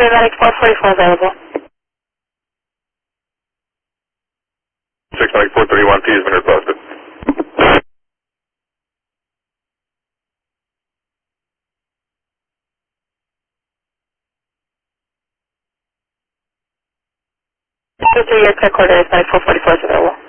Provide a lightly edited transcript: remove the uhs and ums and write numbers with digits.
Medic 444 available. 69431T has been requested. Your check order is Medic 444 is available.